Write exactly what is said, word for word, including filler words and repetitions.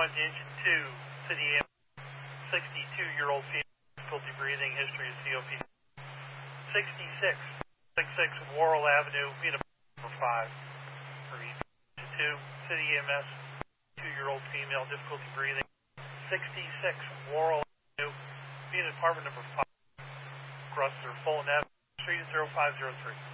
one to engine two, City A M S, sixty-two-year-old female, difficulty breathing, history of C O P D. sixty-six, sixty-six Worrell Avenue, Vita number five. For engine two, City A M S, two-year-old female, difficulty breathing. sixty-six Worrell Avenue, Vita Department number five. Grusser, Fulton Avenue, Street zero five zero three.